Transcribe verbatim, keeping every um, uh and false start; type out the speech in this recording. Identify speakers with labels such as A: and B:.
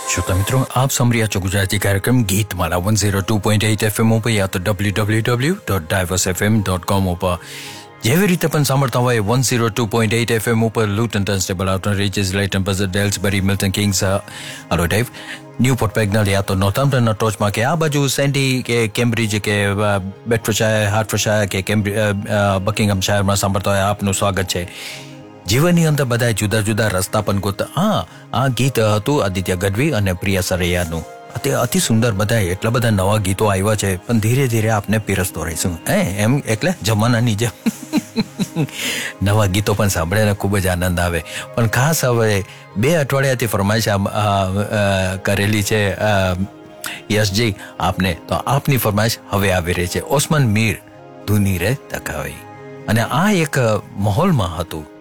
A: श्रोता मित्रों, आप सुन रहे हैं गुजराती कार्यक्रम गीत माला one oh two point eight F M ઉપર યા તો w w w dot diverse f m dot com ઉપર જેવી રીતે પણ સાંભળતા હોય one oh two point eight F M ઉપર લુટન ટર્નસ્ટેબલ આઉટર રીચેસ લાઇટન બઝર ડેલ્સબરી મિલ્ટન કિંગ્સ આલો ટાઈપ ન્યૂપોર્ટ પેગ્નલ યા તો નોર્થમ્પ્ટનના ટોચમાં કે આ બાજુ સેન્ડી કે કેમ્બ્રિજ કે બેડફોર્ડશાયર હાર્ટફોર્ડશાયર કે કેમ્બ્રિજ બકિંગહામશાયરમાં સાંભળતા હોય આપનું સ્વાગત છે. જીવનની અંદર બધા જુદા જુદા રસ્તા પણ ગોતા. હા, આ ગીત હતું આદિત્ય ગઢવી અને પ્રિયા સરૈયાનું. તે અતિ સુંદર બધા એટલા બધા નવા ગીતો આવ્યા છે, પણ ધીરે ધીરે આપને પીરસતો રહીશું હે એમ, એટલે જમાનાની જેમ નવા ગીતો પણ સાંભળીને ખૂબ જ આનંદ આવે. પણ ખાસ હવે બે અઠવાડિયાથી ફરમાઈશ કરેલી છે યશજી આપને, તો આપની ફરમાઈશ હવે આવી રહી છે. ઓસ્માન મીર ધૂની રે તકાવી, અને આ એક માહોલમાં હતું